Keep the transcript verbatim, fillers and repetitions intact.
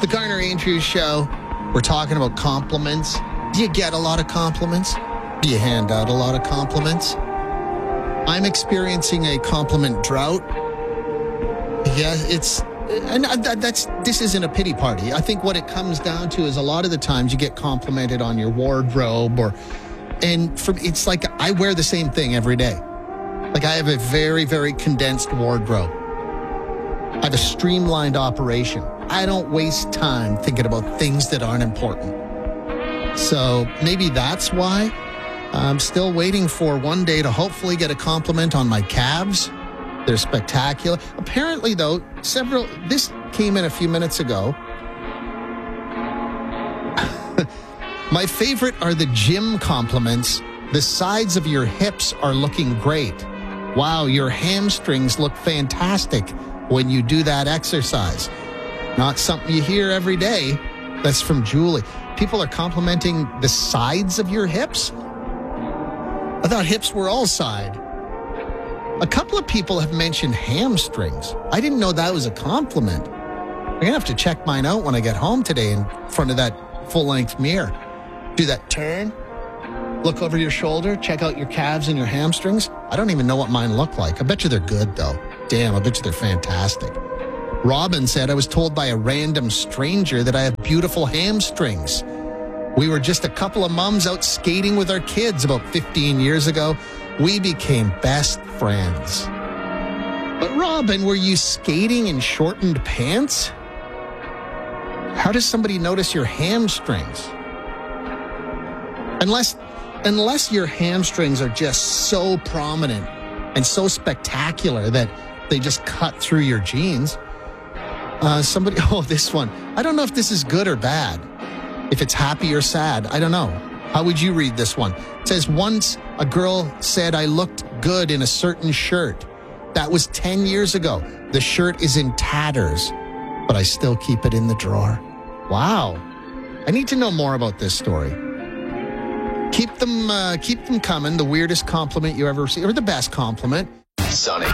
The Garner Andrews Show. We're talking about compliments. Do you get a lot of compliments? Do you hand out a lot of compliments? I'm experiencing a compliment drought. Yeah, it's... And that's this isn't a pity party. I think what it comes down to is a lot of the times you get complimented on your wardrobe, or... And for, it's like I wear the same thing every day. Like I have a very, very condensed wardrobe. I have a streamlined operation. I don't waste time thinking about things that aren't important. So maybe that's why I'm still waiting for one day to hopefully get a compliment on my calves. They're spectacular. Apparently, though, several... This came in a few minutes ago. My favorite are the gym compliments. The sides of your hips are looking great. Wow, your hamstrings look fantastic when you do that exercise. Not something you hear every day. That's from Julie. People are complimenting the sides of your hips? I thought hips were all side. A couple of people have mentioned hamstrings. I didn't know that was a compliment. I'm going to have to check mine out when I get home today in front of that full-length mirror. Do that turn, look over your shoulder, check out your calves and your hamstrings. I don't even know what mine look like. I bet you they're good, though. Damn, I bet you they're fantastic. Robin said, I was told by a random stranger that I have beautiful hamstrings. We were just a couple of mums out skating with our kids about fifteen years ago. We became best friends. But Robin, were you skating in shortened pants? How does somebody notice your hamstrings? Unless, unless your hamstrings are just so prominent and so spectacular that they just cut through your jeans. Uh, somebody, oh, this one. I don't know if this is good or bad. If it's happy or sad, I don't know. How would you read this one? It says, once a girl said I looked good in a certain shirt. That was ten years ago. The shirt is in tatters, but I still keep it in the drawer. Wow. I need to know more about this story. Keep them, uh, keep them coming. The weirdest compliment you ever received, or the best compliment. Sonic